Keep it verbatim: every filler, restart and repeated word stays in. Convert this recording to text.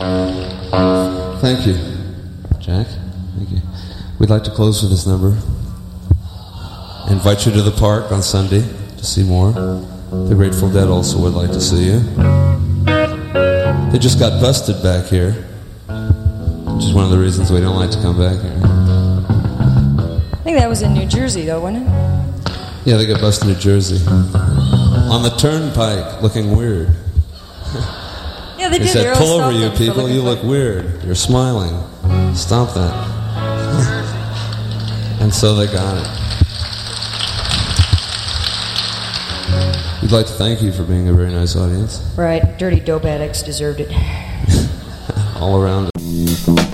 Thank you, Jack. Thank you. We'd like to close with this number. Invite you to the park on Sunday to see more. The Grateful Dead also would like to see you. They just got busted back here, which is one of the reasons we don't like to come back here. I think that was in New Jersey, though, wasn't it? Yeah, they got busted in New Jersey. On the turnpike, looking weird. Yeah, they He did. said, They pull really over, you stopped them for people, you looking look weird. You're smiling. Stop that. And so they got it. We'd like to thank you for being a very nice audience. Right, dirty dope addicts deserved it. All around.